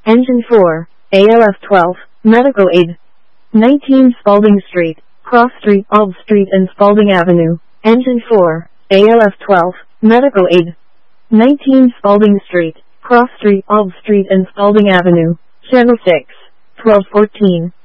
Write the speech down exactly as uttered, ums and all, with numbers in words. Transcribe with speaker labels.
Speaker 1: Engine four, A L F twelve, Medical Aid. nineteen Spalding Street, Cross Street, Aldwe Street and Spalding Avenue. Engine four, A L F twelve, Medical Aid. nineteen Spalding Street, Cross Street, Aldwe Street and Spalding Avenue. Channel six, twelve fourteen.